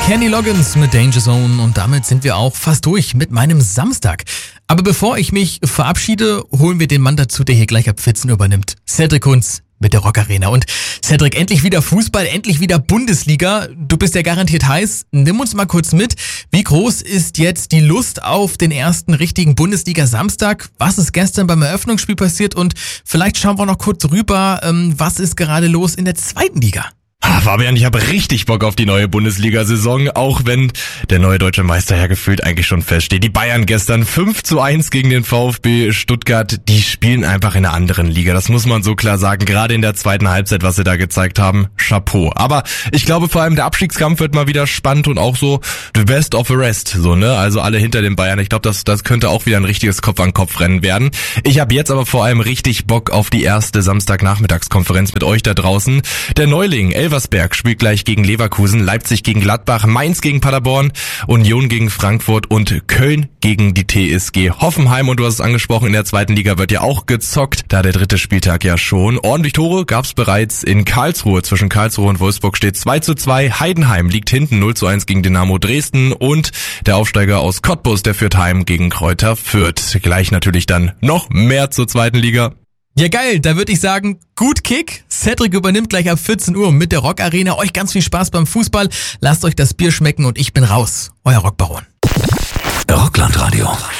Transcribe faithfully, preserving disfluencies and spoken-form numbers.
Kenny Loggins mit Danger Zone und damit sind wir auch fast durch mit meinem Samstag. Aber bevor ich mich verabschiede, holen wir den Mann dazu, der hier gleich ab vierzehn Uhr übernimmt. Cedric Kunz mit der Rock Arena. Und Cedric, endlich wieder Fußball, endlich wieder Bundesliga. Du bist ja garantiert heiß. Nimm uns mal kurz mit. Wie groß ist jetzt die Lust auf den ersten richtigen Bundesliga-Samstag? Was ist gestern beim Eröffnungsspiel passiert? Und vielleicht schauen wir noch kurz rüber, was ist gerade los in der zweiten Liga? Ah, Fabian, ich habe richtig Bock auf die neue Bundesliga-Saison, auch wenn der neue deutsche Meister ja gefühlt eigentlich schon feststeht. Die Bayern gestern fünf zu eins gegen den VfB Stuttgart, die spielen einfach in einer anderen Liga. Das muss man so klar sagen, gerade in der zweiten Halbzeit, was sie da gezeigt haben, Chapeau. Aber ich glaube vor allem, der Abstiegskampf wird mal wieder spannend und auch so the best of the rest, so, ne? Also alle hinter den Bayern. Ich glaube, das, das könnte auch wieder ein richtiges Kopf-an-Kopf-Rennen werden. Ich habe jetzt aber vor allem richtig Bock auf die erste Samstagnachmittagskonferenz mit euch da draußen. Der Neuling, Elversberg spielt gleich gegen Leverkusen, Leipzig gegen Gladbach, Mainz gegen Paderborn, Union gegen Frankfurt und Köln gegen die T S G Hoffenheim. Und du hast es angesprochen, in der zweiten Liga wird ja auch gezockt, da der dritte Spieltag ja schon. Ordentlich Tore gab's bereits in Karlsruhe. Zwischen Karlsruhe und Wolfsburg steht zwei zu zwei. Heidenheim liegt hinten null zu eins gegen Dynamo Dresden und der Aufsteiger aus Cottbus, der führt heim gegen Kräuter Fürth. Gleich natürlich dann noch mehr zur zweiten Liga. Ja geil, da würde ich sagen, gut Kick. Cedric übernimmt gleich ab vierzehn Uhr mit der Rock Arena. Euch ganz viel Spaß beim Fußball. Lasst euch das Bier schmecken und ich bin raus. Euer Rockbaron. Rockland Radio.